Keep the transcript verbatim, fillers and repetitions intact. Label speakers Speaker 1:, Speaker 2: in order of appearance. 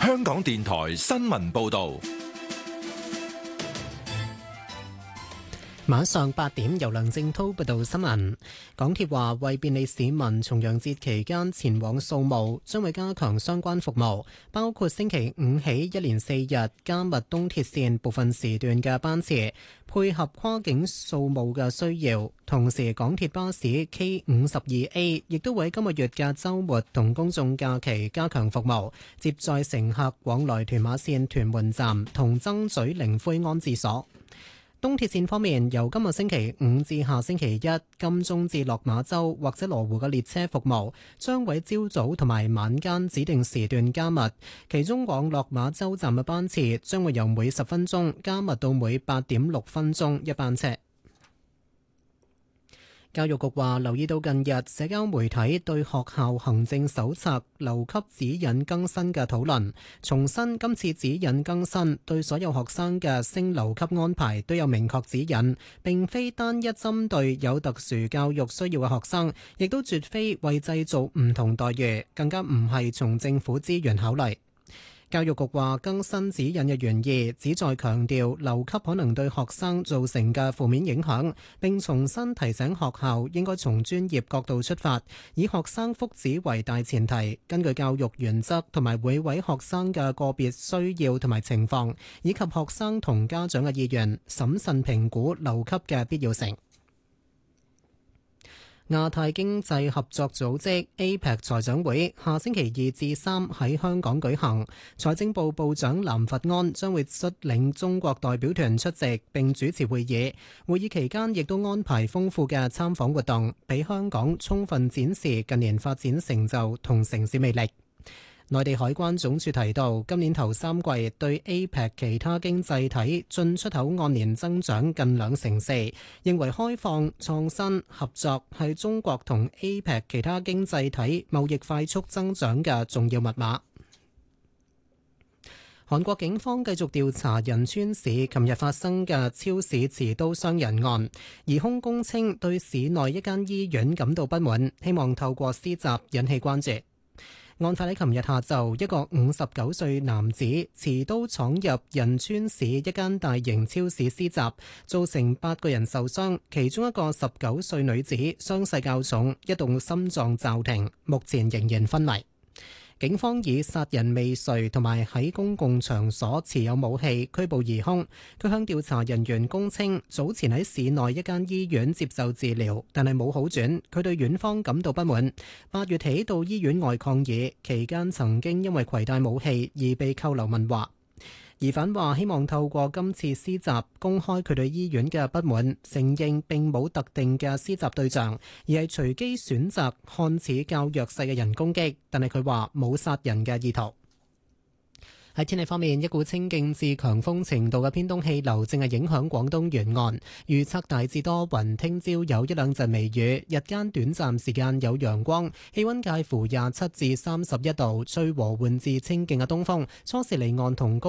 Speaker 1: 香港電台新聞報道。
Speaker 2: 晚上八點，由梁正滔報道新聞。港鐵話，為便利市民重陽節期間前往掃墓，將會加強相關服務，包括星期五起一連四日加密東鐵線部分時段嘅班次，配合跨境掃墓嘅需要。同時，港鐵巴士 K 五十二 A 亦都會喺今個月嘅週末同公眾假期加強服務，接載乘客往來屯馬線屯門站同曾咀靈灰安置所。東鐵線方面，由今個星期五至下星期一，金鐘至落馬洲或者羅湖嘅列車服務將會朝早同埋晚間指定時段加密，其中往落馬洲站嘅班次將會由每十分鐘加密到每八點六分鐘一班車。教育局話，留意到近日社交媒體對學校行政手冊留級指引更新嘅討論，重申今次指引更新對所有學生嘅升留級安排都有明確指引，並非單一針對有特殊教育需要嘅學生，亦都絕非為製造唔同待遇，更加唔係從政府資源考慮。教育局話，更新指引嘅原意旨在強調留級可能對學生造成嘅負面影響，並重新提醒學校應該從專業角度出發，以學生福祉為大前提，根據教育原則同埋每位學生嘅個別需要同埋情況，以及學生同家長嘅意願，審慎評估留級嘅必要性。亞太經濟合作組織 A P E C 財長會下星期二至三喺香港舉行，財政部部長藍佛安將會率領中國代表團出席並主持會議。會議期間亦都安排豐富嘅參訪活動，俾香港充分展示近年發展成就同城市魅力。內地海關總署提到，今年頭三季對 A P E C 其他經濟體進出口按年增長近兩成四，認為開放、創新、合作係中國同 A P E C 其他經濟體貿易快速增長嘅重要密碼。韓國警方繼續調查仁川市琴日發生嘅超市持刀傷人案，疑兇供稱對市內一間醫院感到不滿，希望透過施襲引起關注。案發喺琴日下晝，一個五十九歲男子持刀闖入仁川市一間大型超市施襲，造成八個人受傷，其中一個十九歲女子傷勢較重，一度心臟驟停，目前仍然昏迷。警方以殺人未遂同埋喺公共場所持有武器拘捕疑兇。佢向調查人員供稱，早前喺市內一間醫院接受治療，但係冇好轉。佢對院方感到不滿，八月起到醫院外抗議，期間曾經因為攜帶武器而被扣留問話。疑犯話希望透過今次施襲公開佢對醫院嘅不滿，承認並冇特定嘅施襲對象，而係隨機選擇看似較弱勢嘅人攻擊，但係佢話冇殺人嘅意圖。喺天氣方面，一股清勁至強風程度嘅偏東氣流正係影響廣東沿岸，預測大致多雲，聽朝有一兩陣微雨，日間短暫時間有陽光，氣溫介乎廿七至三十一度，吹和緩至清勁嘅東風，初時離岸同高